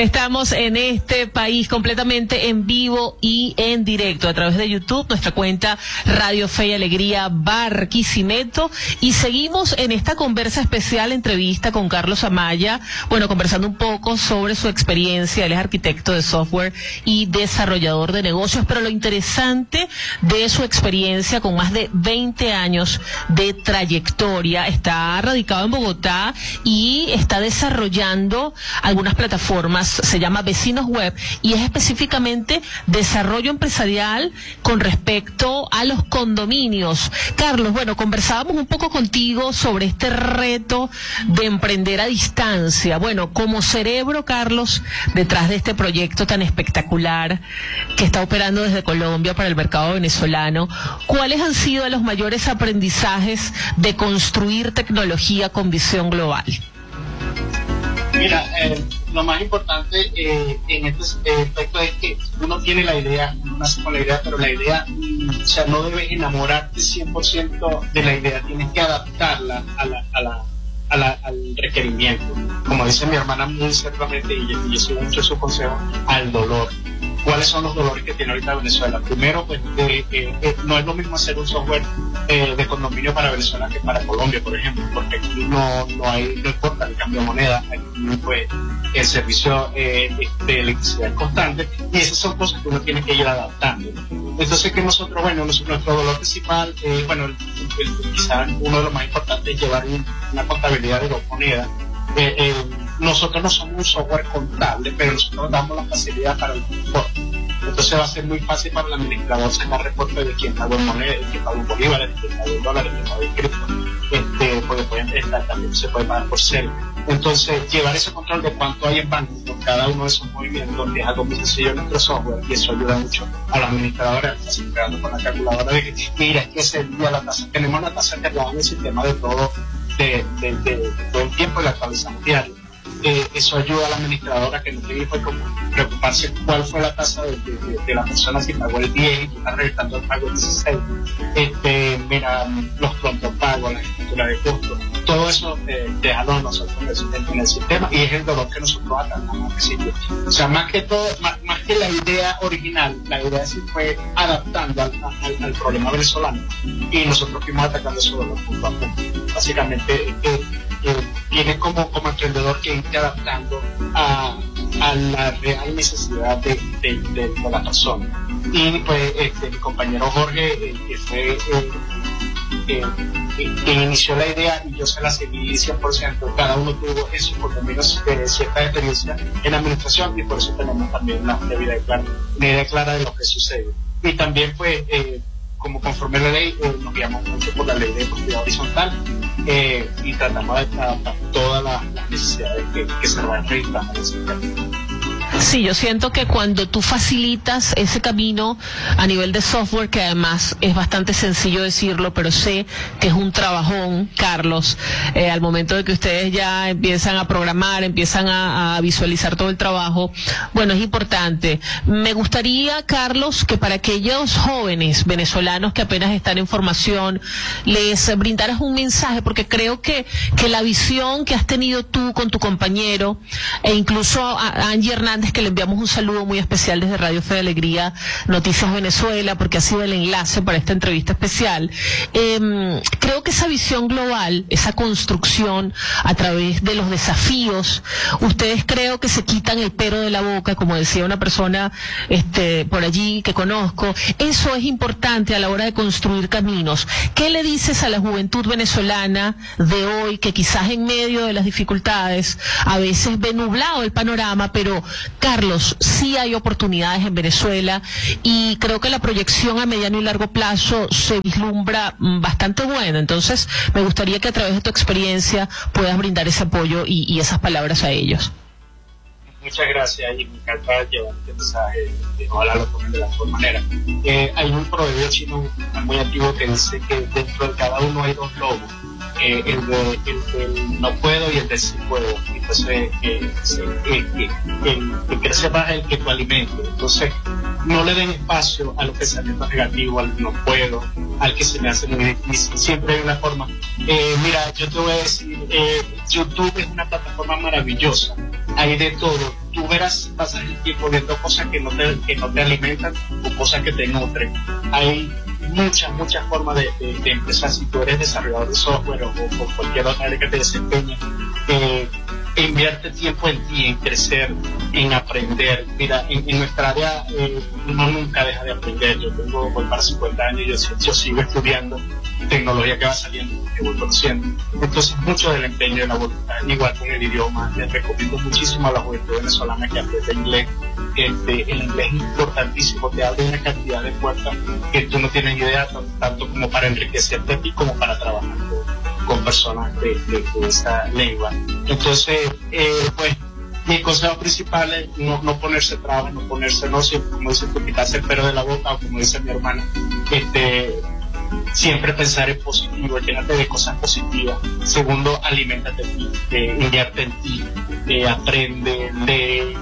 Estamos en este país completamente en vivo y en directo a través de YouTube, nuestra cuenta Radio Fe y Alegría Barquisimeto, y seguimos en esta conversa especial, entrevista con Carlos Amaya, conversando un poco sobre su experiencia. Él es arquitecto de software y desarrollador de negocios, pero lo interesante de su experiencia, con más de 20 años de trayectoria, está radicado en Bogotá y está desarrollando algunas plataformas. Se llama Vecinos Web y es específicamente desarrollo empresarial con respecto a los condominios. Carlos, conversábamos un poco contigo sobre este reto de emprender a distancia. Como cerebro, Carlos, detrás de este proyecto tan espectacular que está operando desde Colombia para el mercado venezolano, ¿cuáles han sido los mayores aprendizajes de construir tecnología con visión global? Mira, lo más importante en este aspecto es que uno tiene la idea, uno nace con la idea, pero la idea, no debes enamorarte 100% de la idea, tienes que adaptarla al requerimiento. Como dice mi hermana muy ciertamente, y yo sigo mucho su consejo, al dolor. ¿Cuáles son los dolores que tiene ahorita Venezuela? Primero, no es lo mismo hacer un software de condominio para Venezuela que para Colombia, por ejemplo, porque aquí no importa el cambio de moneda, aquí el servicio de electricidad es constante, y esas son cosas que uno tiene que ir adaptando. Entonces, que nosotros, nuestro dolor principal, quizás uno de los más importantes es llevar una contabilidad de dos monedas. Nosotros no somos un software contable, pero nosotros damos la facilidad para el transporte. Entonces va a ser muy fácil para el administrador sacar reportes de quién pagó en moneda, de quién pagó en bolívares, de quién pagó en dólares, de quién pagó en cripto, porque también se puede pagar por cel. Entonces, llevar ese control de cuánto hay en banco por cada uno de esos movimientos es algo muy sencillo en nuestro software, y eso ayuda mucho a los administradores a estar creando con la calculadora de que, mira, es que ese día la tasa, tenemos la tasa que en el sistema de todo el tiempo, y la actualizamos diario. Eso ayuda a la administradora que no tiene que preocuparse cuál fue la tasa de la persona, si pagó el 10 y está revisando el pago el 16. Los pronto pagos, la estructura de costos, todo eso déjalo a nosotros en el sistema, y es el dolor que nosotros atacamos al principio. O sea, más que todo, más que la idea original, la idea se fue adaptando al problema venezolano, y nosotros fuimos atacando ese dolor punto a punto. Básicamente, tiene como emprendedor que irte adaptando a la real necesidad de la persona. Y pues mi compañero Jorge, que fue quien inició la idea, y yo se la seguí 100%. Cada uno tuvo eso, por lo menos cierta experiencia en administración, y por eso tenemos también una idea clara de lo que sucede. Y también pues como conforme la ley, nos guiamos mucho por la ley de propiedad horizontal, y tratamos de adaptar todas las necesidades que se van registrando en ese tema. Sí, yo siento que cuando tú facilitas ese camino a nivel de software, que además es bastante sencillo decirlo, pero sé que es un trabajón, Carlos, al momento de que ustedes ya empiezan a programar, empiezan a visualizar todo el trabajo, es importante. Me gustaría, Carlos, que para aquellos jóvenes venezolanos que apenas están en formación, les brindaras un mensaje, porque creo que la visión que has tenido tú con tu compañero, e incluso a Angie Hernández, que le enviamos un saludo muy especial desde Radio Fe de Alegría, Noticias Venezuela, porque ha sido el enlace para esta entrevista especial. Creo que esa visión global, esa construcción a través de los desafíos, ustedes creo que se quitan el pero de la boca, como decía una persona por allí que conozco. Eso es importante a la hora de construir caminos. ¿Qué le dices a la juventud venezolana de hoy, que quizás en medio de las dificultades a veces ve nublado el panorama, pero Carlos, sí hay oportunidades en Venezuela, y creo que la proyección a mediano y largo plazo se vislumbra bastante buena? Entonces, me gustaría que a través de tu experiencia puedas brindar ese apoyo y esas palabras a ellos. Muchas gracias, y me encanta llevar este mensaje, ojalá lo tomen de la mejor manera. Hay un proverbio chino muy antiguo que dice que dentro de cada uno hay dos lobos, el del no puedo y el del sí puedo. Entonces, el que crece más es el que tú alimentes. Entonces, no le den espacio a los pensamientos negativos, al no puedo, al que se me hace muy difícil. Siempre hay una forma. Mira, yo te voy a decir, YouTube es una plataforma maravillosa. Hay de todo. tú verás, pasar el tiempo viendo cosas que no te alimentan o cosas que te nutren. Hay muchas formas de empezar. Si tú eres desarrollador de software o cualquier otra área que te desempeñe, invierte tiempo en ti, en crecer, en aprender. Mira, en nuestra área uno nunca deja de aprender. Voy para 50 años y yo sigo estudiando tecnología que va saliendo, que voy conociendo. Entonces, mucho del empeño de la voluntad, igual con el idioma. Les recomiendo muchísimo a la juventud venezolana que aprenda inglés. El inglés es importantísimo, te abre una cantidad de puertas que tú no tienes idea, tanto como para enriquecerte a ti como para trabajar con personas de esa lengua. Entonces, pues, mi consejo principal es no ponerse trabas, no ponerse, como dice tú, quitarse el pelo de la boca, o como dice mi hermana, siempre pensar en positivo, llénate de cosas positivas. Segundo, aliméntate en ti, invierte en ti, aprende, lee.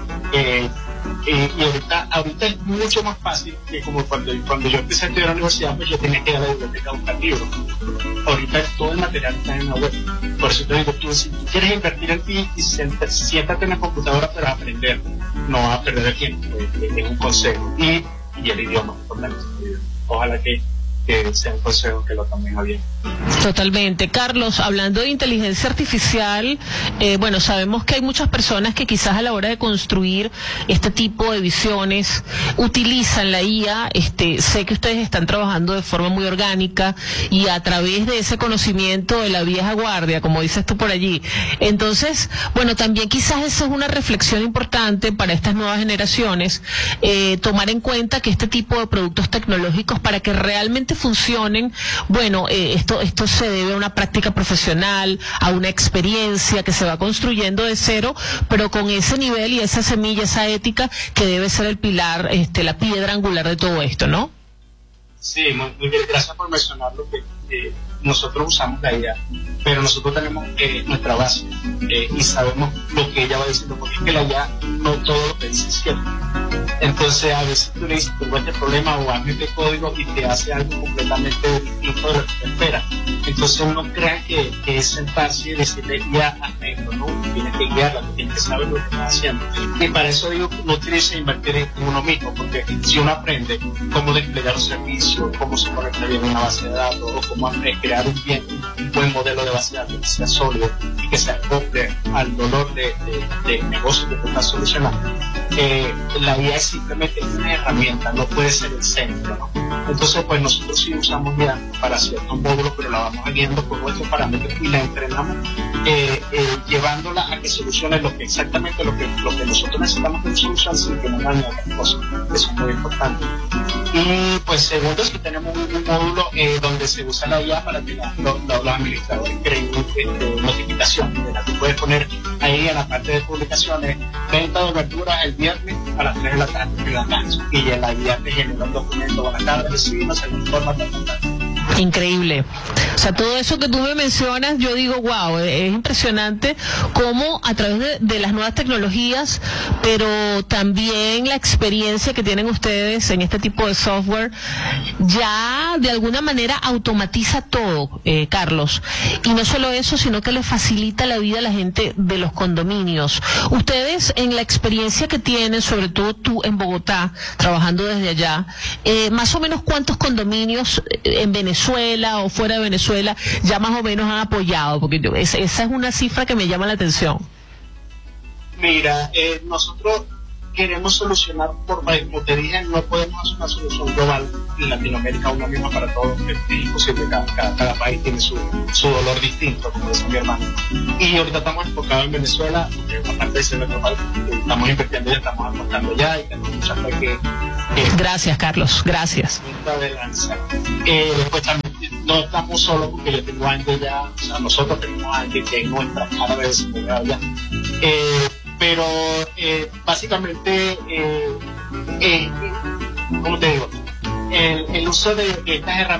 Y ahorita es mucho más fácil que como cuando yo empecé a estudiar en la universidad, pues yo tenía que ir a la biblioteca a buscar libros. Ahorita todo el material está en la web. Por eso te digo, si tú quieres invertir en ti, siéntate en la computadora para aprender, no a perder el tiempo. Es un consejo. Y el idioma, importante. Ojalá que sea un consejo que lo tomen a bien. Totalmente. Carlos, hablando de inteligencia artificial, bueno, sabemos que hay muchas personas que quizás a la hora de construir este tipo de visiones utilizan la IA. Sé que ustedes están trabajando de forma muy orgánica y a través de ese conocimiento de la vieja guardia, como dices tú por allí. Entonces, bueno, también quizás esa es una reflexión importante para estas nuevas generaciones, tomar en cuenta que este tipo de productos tecnológicos, para que realmente funcionen, bueno, esto se debe a una práctica profesional, a una experiencia que se va construyendo de cero, pero con ese nivel y esa semilla, esa ética que debe ser el pilar, la piedra angular de todo esto, ¿no? Sí, muy bien, gracias por mencionarlo, que nosotros usamos la IA, pero nosotros tenemos nuestra base y sabemos lo que ella va diciendo, porque es que la IA no todo lo que dice es cierto. Entonces a veces tú le dices, tengo este problema o hazme este código y te hace algo completamente distinto de lo que te espera. Entonces no crean que es sentarse y decirle ya hazme esto, ¿no? Tienes que guiarla, tienes que saber lo que estás haciendo. Y para eso digo, no tienes que invertir en uno mismo, porque si uno aprende cómo desplegar un servicio, cómo se conecta bien una base de datos, o cómo crear un buen modelo de base de datos que sea sólido y que se acople al dolor de negocio que tú estás solucionando, la IA es simplemente una herramienta, no puede ser el centro, ¿no? Entonces, pues nosotros sí usamos IA para ciertos módulos, pero la vamos guiando por nuestros parámetros y la entrenamos, llevándola a que solucione exactamente lo que nosotros necesitamos que solucione sin que nos dañe otras cosas. Eso es muy importante. Y pues segundo, es que tenemos un módulo donde se usa la IA para que los administradores creen notificación. Tú puedes poner ahí en la parte de publicaciones, venta de verduras el viernes a las 3 de la tarde y la IA te genera un documento, buenas tardes, recibimos, se informa, Increíble. O sea, todo eso que tú me mencionas, yo digo, wow, es impresionante cómo a través de las nuevas tecnologías, pero también la experiencia que tienen ustedes en este tipo de software, ya de alguna manera automatiza todo, Carlos. Y no solo eso, sino que le facilita la vida a la gente de los condominios. Ustedes, en la experiencia que tienen, sobre todo tú en Bogotá, trabajando desde allá, más o menos ¿cuántos condominios en Venezuela o fuera de Venezuela ya más o menos han apoyado? Porque esa es una cifra que me llama la atención. Mira, nosotros queremos solucionar por país, como te dije, no podemos hacer una solución global en Latinoamérica, una misma para todos, es imposible, cada país tiene su dolor distinto, como dice mi hermano. Y ahorita estamos enfocados en Venezuela, porque aparte de ser nuestro país, estamos invirtiendo ya, estamos apostando ya y tenemos mucha fe que gracias, Carlos, gracias. Pues también no estamos solos, porque yo tengo años ya, o sea, nosotros tenemos años que en nuestra cara de desarrollar ya. Pero básicamente, ¿cómo te digo? El uso de estas herramientas